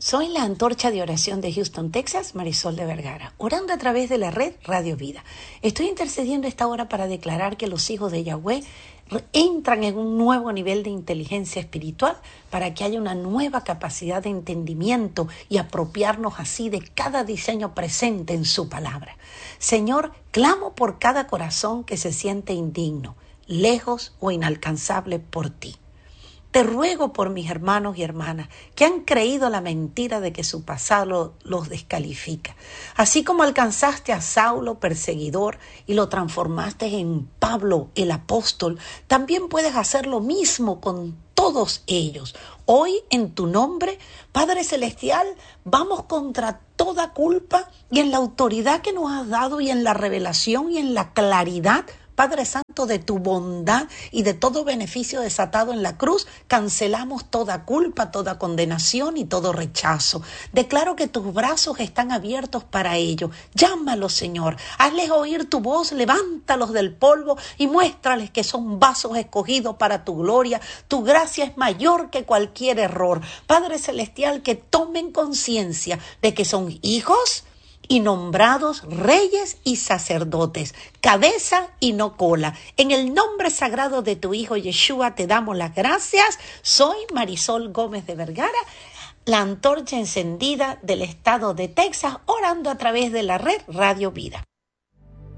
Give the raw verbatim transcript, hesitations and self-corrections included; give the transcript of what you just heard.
Soy la antorcha de oración de Houston, Texas, Marisol de Vergara, orando a través de la red Radio Vida. Estoy intercediendo esta hora para declarar que los hijos de Yahweh entran en un nuevo nivel de inteligencia espiritual para que haya una nueva capacidad de entendimiento y apropiarnos así de cada diseño presente en su palabra. Señor, clamo por cada corazón que se siente indigno, lejos o inalcanzable por ti. Te ruego por mis hermanos y hermanas que han creído la mentira de que su pasado los descalifica. Así como alcanzaste a Saulo, perseguidor, y lo transformaste en Pablo, el apóstol, también puedes hacer lo mismo con todos ellos. Hoy, en tu nombre, Padre Celestial, vamos contra toda culpa y en la autoridad que nos has dado y en la revelación y en la claridad, Padre Santo, de tu bondad y de todo beneficio desatado en la cruz, cancelamos toda culpa, toda condenación y todo rechazo. Declaro que tus brazos están abiertos para ello. Llámalos, Señor. Hazles oír tu voz, levántalos del polvo y muéstrales que son vasos escogidos para tu gloria. Tu gracia es mayor que cualquier error. Padre Celestial, que tomen conciencia de que son hijos y nombrados reyes y sacerdotes, cabeza y no cola. En el nombre sagrado de tu Hijo Yeshua te damos las gracias. Soy Marisol Gómez de Vergara, la antorcha encendida del estado de Texas, orando a través de la red Radio Vida.